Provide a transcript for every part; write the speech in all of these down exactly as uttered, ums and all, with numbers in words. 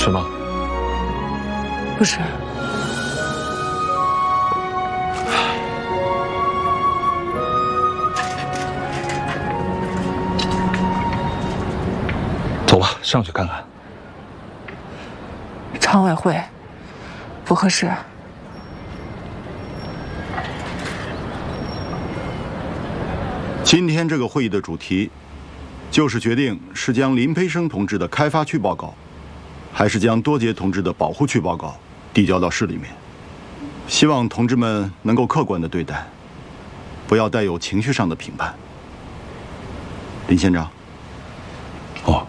是吗？ 不是。 走吧，上去看看。 常委会不合适。 今天这个会议的主题，就是决定是将林培生同志的开发区报告，还是将多杰同志的保护区报告递交到市里面。希望同志们能够客观地对待，不要带有情绪上的评判。林县长。 哦。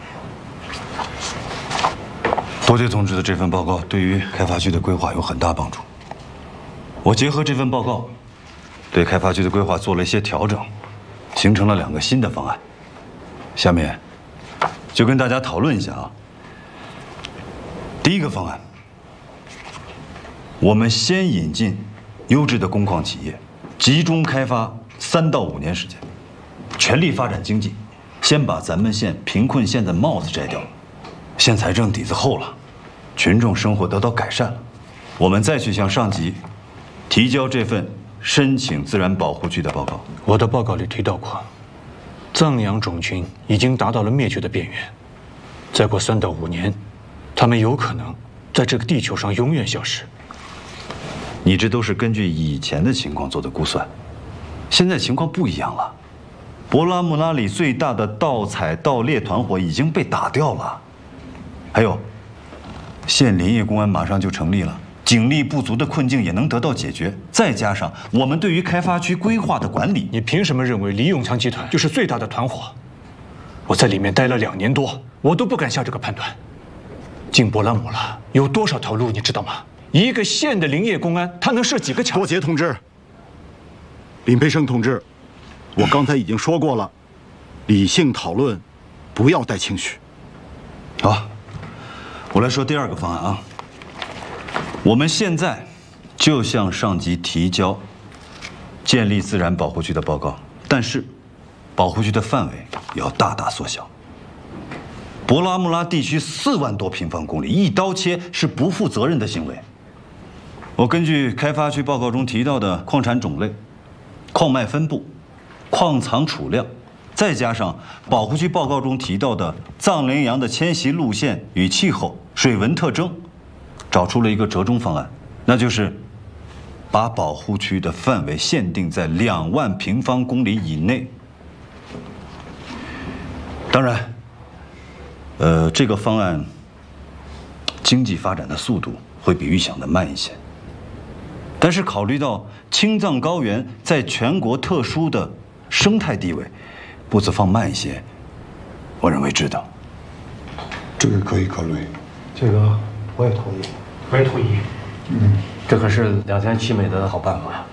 多杰同志的这份报告对于开发区的规划有很大帮助。我结合这份报告，对开发区的规划做了一些调整，形成了两个新的方案。下面就跟大家讨论一下啊。第一个方案，我们先引进优质的工矿企业，集中开发三到五年时间，全力发展经济，先把咱们县贫困县的帽子摘掉，县财政底子厚了，群众生活得到改善了，我们再去向上级提交这份申请自然保护区的报告。 我的报告里提到过，藏羊种群已经达到了灭绝的边缘，再过三到五年，它们有可能在这个地球上永远消失。 你这都是根据以前的情况做的估算，现在情况不一样了。博拉木拉里最大的盗采盗猎团伙已经被打掉了，还有，县林业公安马上就成立了，警力不足的困境也能得到解决。再加上我们对于开发区规划的管理， 你凭什么认为李永强集团就是最大的团伙？我在里面待了两年多，我都不敢下这个判断。进博拉姆拉有多少条路，你知道吗？一个县的林业公安，他能设几个桥？ 多杰同志，林培生同志，我刚才已经说过了，理性讨论，不要带情绪。 好，我来说第二个方案啊。我们现在就向上级提交建立自然保护区的报告，但是保护区的范围要大大缩小。博拉木拉地区四万多平方公里，一刀切是不负责任的行为。我根据开发区报告中提到的矿产种类、矿脉分布、矿藏储量，再加上保护区报告中提到的藏羚羊的迁徙路线与气候、水文特征，找出了一个折中方案，那就是把保护区的范围限定在两万平方公里以内。当然，呃，这个方案经济发展的速度会比预想的慢一些。但是考虑到青藏高原在全国特殊的生态地位，步子放慢一些，我认为值得。 这个可以考虑。 这个我也同意，我也同意。嗯，这可是两全其美的好办法。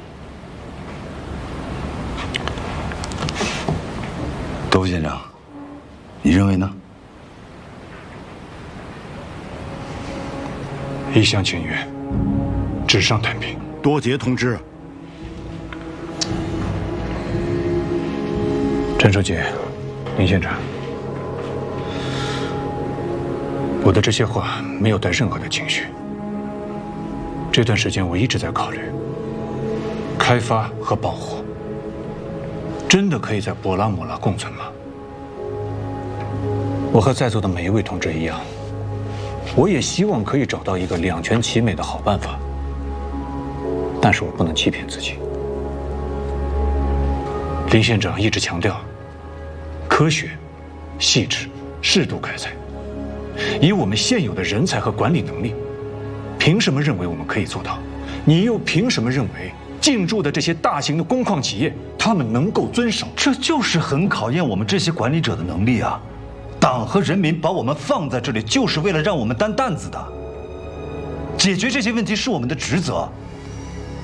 多副县长，你认为呢？ 一厢情愿，纸上谈兵。 多杰同志， 陈书记，林县长，我的这些话没有带任何的情绪。这段时间我一直在考虑，开发和保护真的可以在博拉姆拉共存吗？我和在座的每一位同志一样，我也希望可以找到一个两全其美的好办法，但是我不能欺骗自己。林县长一直强调科学、细致、适度开采。以我们现有的人才和管理能力，凭什么认为我们可以做到？你又凭什么认为进驻的这些大型的工矿企业，他们能够遵守？ 这就是很考验我们这些管理者的能力啊！党和人民把我们放在这里，就是为了让我们担担子的。解决这些问题是我们的职责。